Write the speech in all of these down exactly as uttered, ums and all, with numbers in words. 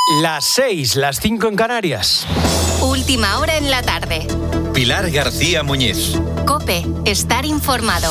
Las seis, las cinco en Canarias. Última hora en la tarde. Pilar García Muñiz. COPE, estar informado.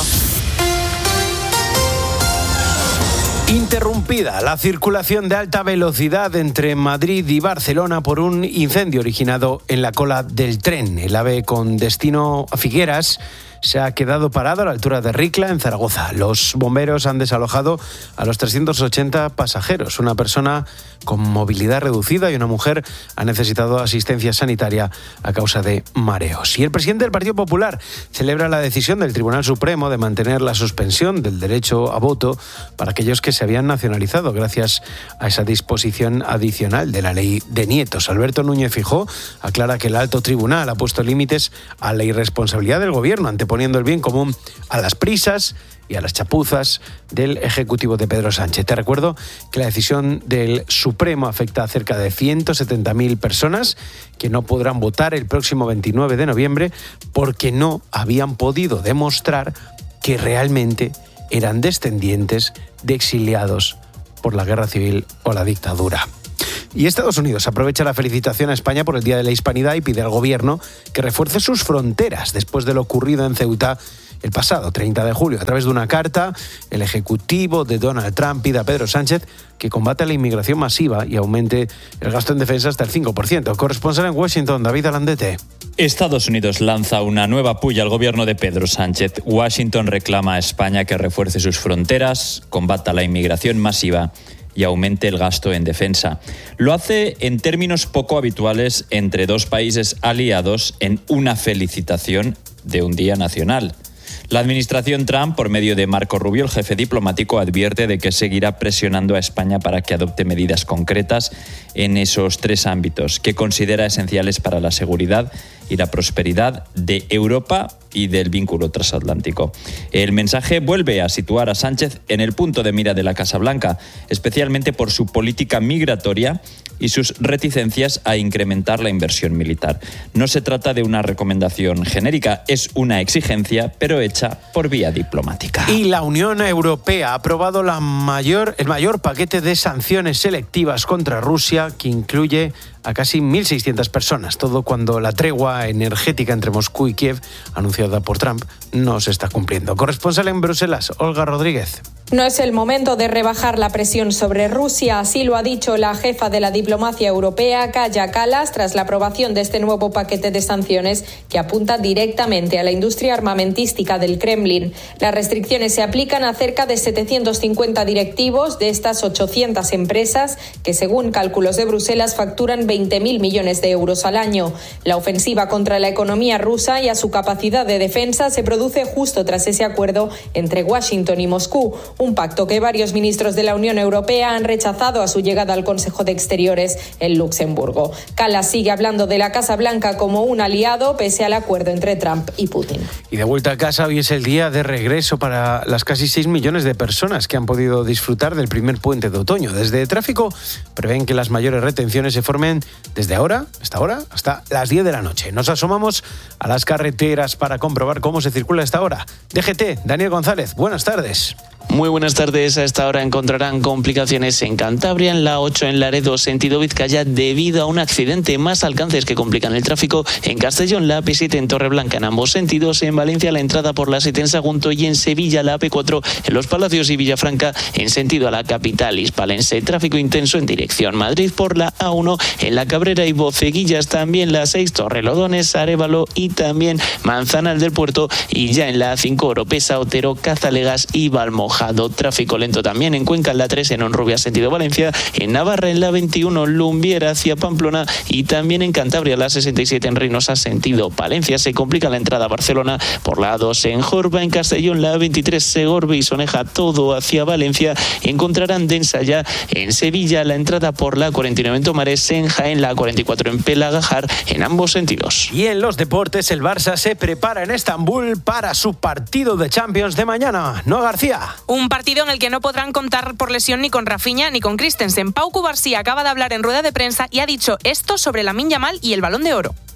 Interrumpida la circulación de alta velocidad entre Madrid y Barcelona por un incendio originado en la cola del tren. El AVE con destino a Figueras se ha quedado parado a la altura de Ricla, en Zaragoza. Los bomberos han desalojado a los trescientos ochenta pasajeros. Una persona con movilidad reducida y una mujer han necesitado asistencia sanitaria a causa de mareos. Y el presidente del Partido Popular celebra la decisión del Tribunal Supremo de mantener la suspensión del derecho a voto para aquellos que se habían nacionalizado gracias a esa disposición adicional de la ley de nietos. Alberto Núñez Feijóo aclara que el alto tribunal ha puesto límites a la irresponsabilidad del gobierno, anteponiendo el bien común a las prisas y a las chapuzas del Ejecutivo de Pedro Sánchez. Te recuerdo que la decisión del Supremo afecta a cerca de ciento setenta mil personas que no podrán votar el próximo veintinueve de noviembre porque no habían podido demostrar que realmente eran descendientes de exiliados por la guerra civil o la dictadura. Y Estados Unidos aprovecha la felicitación a España por el Día de la Hispanidad y pide al gobierno que refuerce sus fronteras después de lo ocurrido en Ceuta el pasado treinta de julio. A través de una carta, el Ejecutivo de Donald Trump pide a Pedro Sánchez que combata la inmigración masiva y aumente el gasto en defensa hasta el cinco por ciento. Corresponsal en Washington, David Alandete. Estados Unidos lanza una nueva puya al gobierno de Pedro Sánchez. Washington reclama a España que refuerce sus fronteras, combata la inmigración masiva y aumente el gasto en defensa. Lo hace en términos poco habituales entre dos países aliados en una felicitación de un día nacional. La administración Trump, por medio de Marco Rubio, el jefe diplomático, advierte de que seguirá presionando a España para que adopte medidas concretas en esos tres ámbitos que considera esenciales para la seguridad y la prosperidad de Europa y del vínculo transatlántico. El mensaje vuelve a situar a Sánchez en el punto de mira de la Casa Blanca, especialmente por su política migratoria y sus reticencias a incrementar la inversión militar. No se trata de una recomendación genérica, es una exigencia, pero hecha por vía diplomática. Y la Unión Europea ha aprobado la mayor, el mayor paquete de sanciones selectivas contra Rusia, que incluye a casi mil seiscientas personas, todo cuando la tregua energética entre Moscú y Kiev, anunciada por Trump, no se está cumpliendo. Corresponsal en Bruselas, Olga Rodríguez. No es el momento de rebajar la presión sobre Rusia, así lo ha dicho la jefa de la diplomacia europea, Kaja Kallas, tras la aprobación de este nuevo paquete de sanciones que apunta directamente a la industria armamentística del Kremlin. Las restricciones se aplican a cerca de setecientos cincuenta directivos de estas ochocientas empresas que, según cálculos de Bruselas, facturan veinte mil millones de euros al año. La ofensiva contra la economía rusa y a su capacidad de defensa se produce justo tras ese acuerdo entre Washington y Moscú, un pacto que varios ministros de la Unión Europea han rechazado a su llegada al Consejo de Exteriores en Luxemburgo. Kallas sigue hablando de la Casa Blanca como un aliado pese al acuerdo entre Trump y Putin. Y de vuelta a casa, hoy es el día de regreso para las casi seis millones de personas que han podido disfrutar del primer puente de otoño. Desde Tráfico prevén que las mayores retenciones se formen desde ahora, hasta ahora, hasta las diez de la noche. Nos asomamos a las carreteras para comprobar cómo se circula a esta hora. D G T, Daniel González, buenas tardes. Muy buenas tardes. A esta hora encontrarán complicaciones en Cantabria, en la ocho en Laredo, sentido Vizcaya, debido a un accidente. Más alcances que complican el tráfico en Castellón, la A P siete en Torreblanca en ambos sentidos. En Valencia, la entrada por la siete en Sagunto, y en Sevilla, la A P cuatro en Los Palacios y Villafranca en sentido a la capital hispalense. Tráfico intenso en dirección Madrid por la A uno en La Cabrera y Boceguillas. También la seis Torrelodones, Arévalo y también Manzanal del Puerto. Y ya en la A cinco Oropesa, Otero, Cazalegas y Valmojado. Tráfico lento también en Cuenca, en la tres en Honrubia sentido Valencia, en Navarra en la veintiuno Lumbiera hacia Pamplona y también en Cantabria la sesenta y siete en Reynosa sentido Palencia. Se complica la entrada a Barcelona por la A dos en Jorba, en Castellón la A veintitrés Segorbe y Soneja, todo hacia Valencia. Encontrarán densa ya en Sevilla la entrada por la cuarenta y nueve en Tomares, en Jaén la cuarenta y cuatro en Pelagajar, en ambos sentidos. Y en los deportes, el Barça se prepara en Estambul para su partido de Champions de mañana. ¿No, García? Un partido en el que no podrán contar por lesión ni con Rafinha ni con Christensen. Pau Cubarsí acaba de hablar en rueda de prensa y ha dicho esto sobre Lamine Yamal y el Balón de Oro.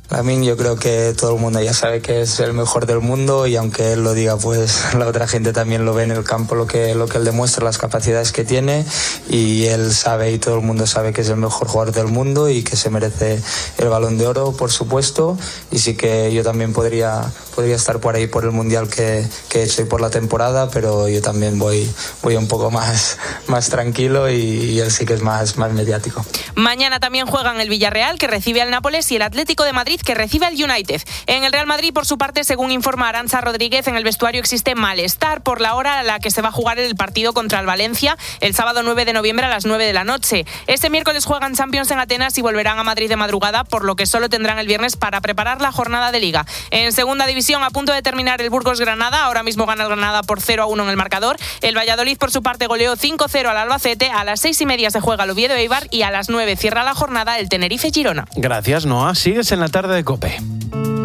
Lamine, yo creo que todo el mundo ya sabe que es el mejor del mundo y aunque él lo diga, pues la otra gente también lo ve en el campo, lo que, lo que él demuestra, las capacidades que tiene, y él sabe y todo el mundo sabe que es el mejor jugador del mundo y que se merece el Balón de Oro, por supuesto, y sí que yo también podría, podría estar por ahí por el Mundial que, que he hecho y por la temporada, pero yo también voy, voy un poco más, más tranquilo y, y él sí que es más, más mediático. Mañana también juegan el Villarreal, que recibe al Nápoles, y el Atlético de Madrid, que recibe al United. En el Real Madrid, por su parte, según informa Arantxa Rodríguez, en el vestuario existe malestar por la hora a la que se va a jugar el partido contra el Valencia el sábado nueve de noviembre a las nueve de la noche. Este miércoles juegan Champions en Atenas y volverán a Madrid de madrugada, por lo que solo tendrán el viernes para preparar la jornada de Liga. En segunda división, a punto de terminar el Burgos-Granada, ahora mismo gana el Granada por cero a uno en el marcador. El Valladolid, por su parte, goleó cinco cero al Albacete. A las seis y media se juega el Oviedo-Eibar y a las nueve cierra la jornada el Tenerife-Girona. Gracias, Noa. Sigues en la tarde de COPE.